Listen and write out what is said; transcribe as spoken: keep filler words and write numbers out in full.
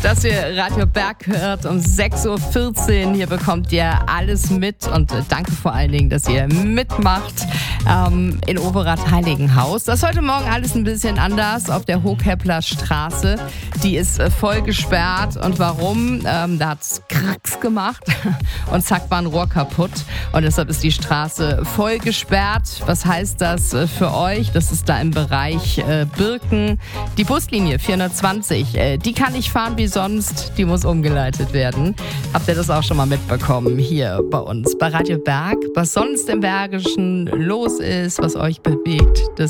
dass ihr Radio Berg hört um sechs Uhr vierzehn. Hier bekommt ihr alles mit und äh, danke vor allen Dingen, dass ihr mitmacht ähm, in Overath-Heiligenhaus. Das ist heute Morgen alles ein bisschen anders auf der Hochheppler Straße. Die ist äh, voll gesperrt. Und warum? Ähm, da hat's Kracks gemacht und zack war ein Rohr kaputt. Und deshalb ist die Straße voll gesperrt. Was heißt das äh, für euch? Das ist da im Bereich äh, Birken. Die Buslinie vierhundertzwanzig, äh, die kann nicht fahren wie sonst, die muss umgeleitet werden. Habt ihr das auch schon mal mitbekommen hier bei uns bei Radio Berg? Was sonst im Bergischen los ist, was euch bewegt, das